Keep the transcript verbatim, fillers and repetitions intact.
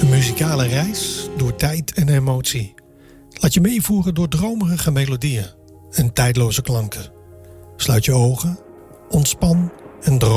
Een muzikale reis door tijd en emotie. Laat je meevoeren door dromerige melodieën en tijdloze klanken. Sluit je ogen, ontspan en droom.